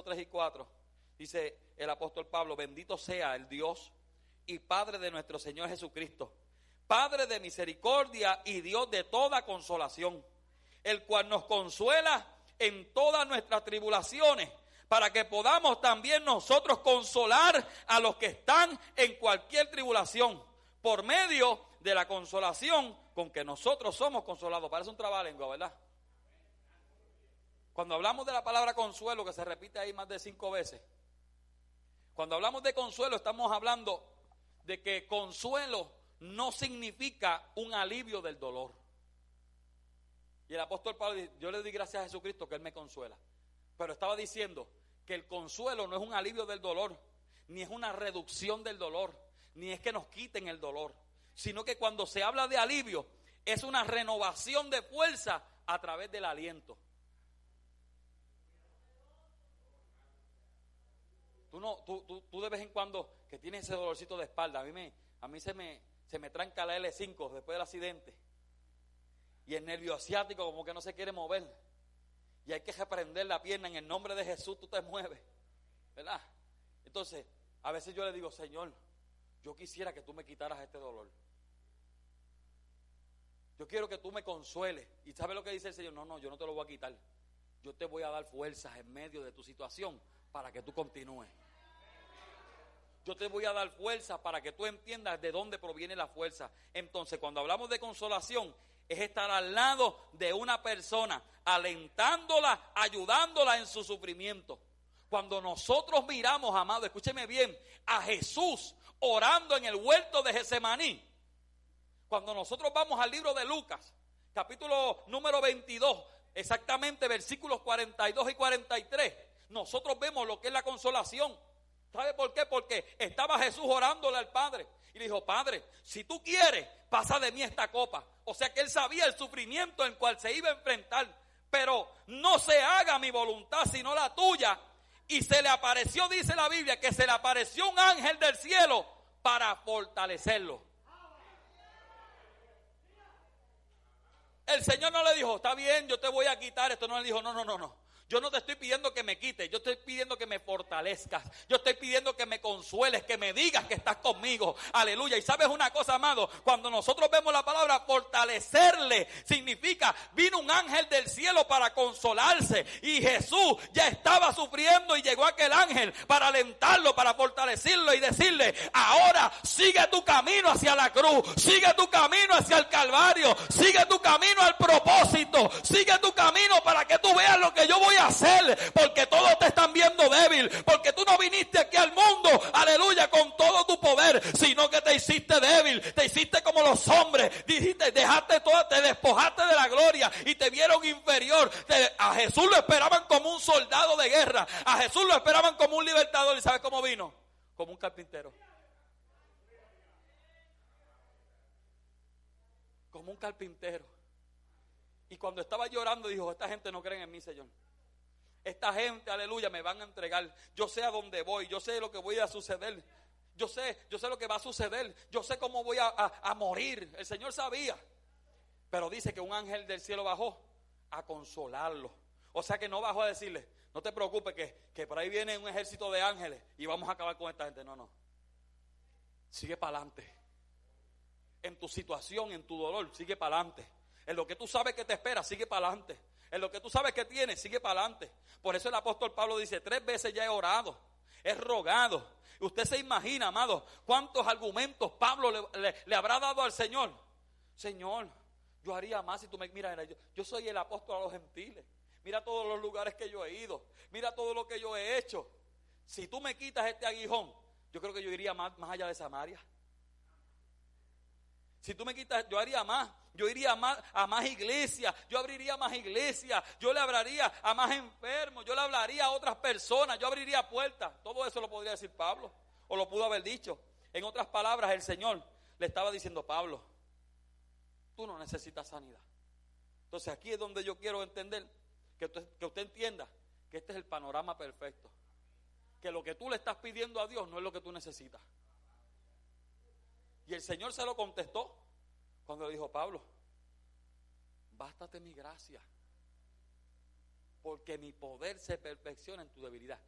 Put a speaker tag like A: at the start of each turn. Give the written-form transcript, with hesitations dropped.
A: 3 y 4, dice el apóstol Pablo: bendito sea el Dios y Padre de nuestro Señor Jesucristo, Padre de misericordia y Dios de toda consolación, el cual nos consuela en todas nuestras tribulaciones, para que podamos también nosotros consolar a los que están en cualquier tribulación, por medio de la consolación con que nosotros somos consolados. Parece un trabalengua, ¿verdad? Cuando hablamos de la palabra consuelo, que se repite ahí más de 5 veces, cuando hablamos de consuelo estamos hablando de que consuelo no significa un alivio del dolor. Y el apóstol Pablo dice: yo le doy gracias a Jesucristo que Él me consuela. Pero estaba diciendo que el consuelo no es un alivio del dolor, ni es una reducción del dolor, ni es que nos quiten el dolor, sino que cuando se habla de alivio es una renovación de fuerza a través del aliento. Tú de vez en cuando que tienes ese dolorcito de espalda, a mí se me tranca la L5 después del accidente, y el nervio asiático como que no se quiere mover, y hay que reprender la pierna. En el nombre de Jesús tú te mueves, ¿verdad? Entonces a veces yo le digo: Señor, yo quisiera que tú me quitaras este dolor, yo quiero que tú me consueles. ¿Y sabe lo que dice el Señor? No, yo no te lo voy a quitar, yo te voy a dar fuerzas en medio de tu situación para que tú continúes. Yo te voy a dar fuerza para que tú entiendas de dónde proviene la fuerza. Entonces, cuando hablamos de consolación, es estar al lado de una persona, alentándola, ayudándola en su sufrimiento. Cuando nosotros miramos, amado, escúcheme bien, a Jesús orando en el huerto de Getsemaní, cuando nosotros vamos al libro de Lucas, capítulo número 22, exactamente versículos 42 y 43, nosotros vemos lo que es la consolación. ¿Sabe por qué? Porque estaba Jesús orándole al Padre y le dijo: Padre, si tú quieres, pasa de mí esta copa. O sea que él sabía el sufrimiento en el cual se iba a enfrentar, pero no se haga mi voluntad sino la tuya. Y se le apareció, dice la Biblia, que se le apareció un ángel del cielo para fortalecerlo. El Señor no le dijo: está bien, yo te voy a quitar esto. No, le dijo: no. Yo no te estoy pidiendo que me quites, yo estoy pidiendo que me fortalezcas, yo estoy pidiendo que me consueles, que me digas que estás conmigo. Aleluya. Y sabes una cosa, amado, cuando nosotros vemos la palabra fortalecerle, significa vino un ángel del cielo para consolarse, y Jesús ya estaba sufriendo y llegó aquel ángel para alentarlo, para fortalecerlo y decirle: ahora sigue tu camino hacia la cruz, sigue tu camino hacia el Calvario, sigue tu camino al propósito, sigue tu camino para que tú veas lo que yo voy a hacer, porque todos te están viendo débil, porque tú no viniste aquí al mundo, aleluya, con todo tu poder, sino que te hiciste débil, te hiciste como los hombres, dijiste, dejaste todo, te despojaste de la gloria y te vieron inferior. A Jesús lo esperaban como un soldado de guerra, a Jesús lo esperaban como un libertador. ¿Y sabes cómo vino? Como un carpintero. Como un carpintero. Y cuando estaba llorando dijo: esta gente no cree en mí, Señor. Esta gente, aleluya, me van a entregar. Yo sé a dónde voy, yo sé lo que voy a suceder. Yo sé lo que va a suceder. Yo sé cómo voy a morir. El Señor sabía. Pero dice que un ángel del cielo bajó a consolarlo. O sea que no bajó a decirle: no te preocupes que por ahí viene un ejército de ángeles y vamos a acabar con esta gente. No. Sigue para adelante. En tu situación, en tu dolor, sigue para adelante. En lo que tú sabes que te espera, sigue para adelante. En lo que tú sabes que tienes, sigue para adelante. Por eso el apóstol Pablo dice: 3 veces ya he orado, he rogado. Usted se imagina, amado, cuántos argumentos Pablo le habrá dado al Señor. Señor, yo haría más si tú me miras. Yo soy el apóstol a los gentiles. Mira todos los lugares que yo he ido. Mira todo lo que yo he hecho. Si tú me quitas este aguijón, yo creo que yo iría más allá de Samaria. Si tú me quitas, yo haría más. Yo iría a más iglesias. Yo abriría más iglesias. Yo le hablaría a más enfermos. Yo le hablaría a otras personas. Yo abriría puertas. Todo eso lo podría decir Pablo. O lo pudo haber dicho. En otras palabras, el Señor le estaba diciendo: Pablo, tú no necesitas sanidad. Entonces aquí es donde yo quiero entender, que usted entienda que este es el panorama perfecto. Que lo que tú le estás pidiendo a Dios no es lo que tú necesitas. Y el Señor se lo contestó cuando le dijo: Pablo, bástate mi gracia, porque mi poder se perfecciona en tu debilidad.